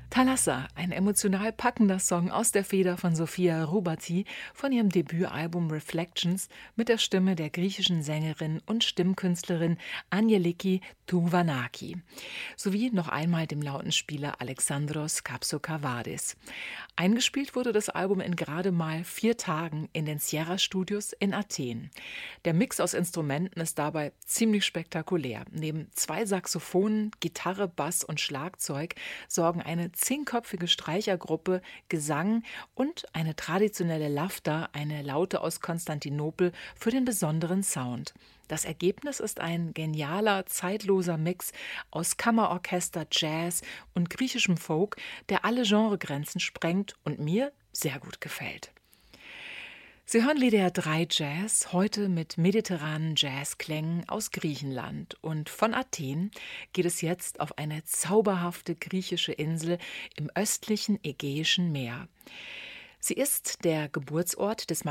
Thalassa, ein emotional packender Song aus der Feder von Sofia Hrubati von ihrem Debütalbum Reflections mit der Stimme der griechischen Sängerin und Stimmkünstlerin Angeliki Touvanaki sowie noch einmal dem Lautenspieler Alexandros Kapsokavadis. Eingespielt wurde das Album in gerade mal 4 Tagen in den Sierra Studios in Athen. Der Mix aus Instrumenten ist dabei ziemlich spektakulär. Neben 2 Saxophonen, Gitarre, Bass und Schlagzeug sorgen eine 10-köpfige Streichergruppe, Gesang und eine traditionelle Lafta, eine Laute aus Konstantinopel, für den besonderen Sound. Das Ergebnis ist ein genialer, zeitloser Mix aus Kammerorchester, Jazz und griechischem Folk, der alle Genregrenzen sprengt und mir sehr gut gefällt. Sie hören WDR 3 Jazz, heute mit mediterranen Jazzklängen aus Griechenland. Und von Athen geht es jetzt auf eine zauberhafte griechische Insel im östlichen Ägäischen Meer. Sie ist der Geburtsort des